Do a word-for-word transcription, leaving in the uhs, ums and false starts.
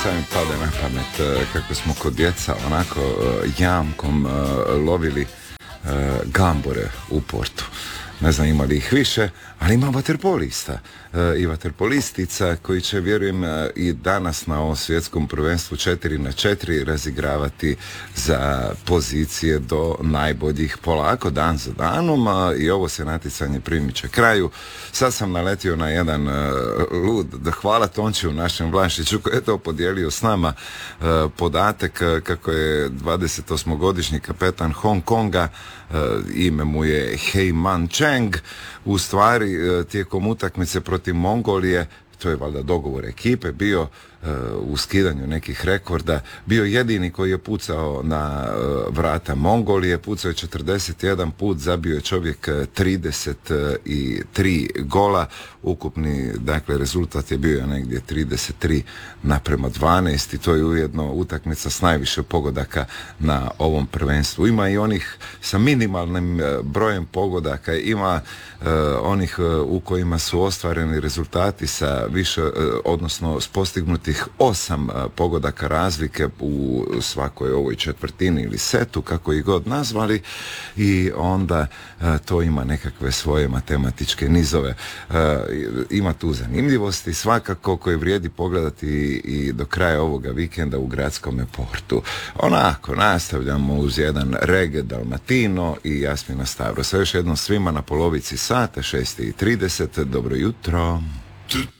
sad mi pade na pamet kako smo kod djeca onako jamkom lovili gambore u portu. Ne znam ima li ih više, ali ima vaterpolista i vaterpolistica koji će, vjerujem, i danas na ovom svjetskom prvenstvu četiri na četiri razigravati za pozicije do najboljih polako, dan za danom, i ovo se natjecanje primiče kraju. Sad sam naletio na jedan lud, da hvala Tončiju, našem Vlašiću, koji je to podijelio s nama podatak kako je dvadesetosmogodišnji kapetan Hong Konga, ime mu je Hei Man Cheng, u stvari tijekom utakmice protiv Mongolije, to je valjda dogovor ekipe, bio u skidanju nekih rekorda, bio jedini koji je pucao na vrata Mongolije, pucao je četrdeset jedan put, zabio je čovjek trideset tri gola, ukupni, dakle, rezultat je bio negdje trideset tri naprema dvanaest i to je ujedno utakmica s najviše pogodaka na ovom prvenstvu. Ima i onih sa minimalnim brojem pogodaka, ima uh, onih uh, u kojima su ostvareni rezultati sa više, uh, odnosno s postignutih osam uh, pogodaka razlike u svakoj ovoj četvrtini ili setu, kako ih god nazvali, i onda uh, to ima nekakve svoje matematičke nizove. Uh, ima tu zanimljivosti svakako koje vrijedi pogledati i do kraja ovoga vikenda u Gradskome portu. Onako, nastavljamo uz jedan Reggae Dalmatino i Jasmina Stavrosa. Još jednom svima na polovici sata, šest i trideset. Dobro jutro.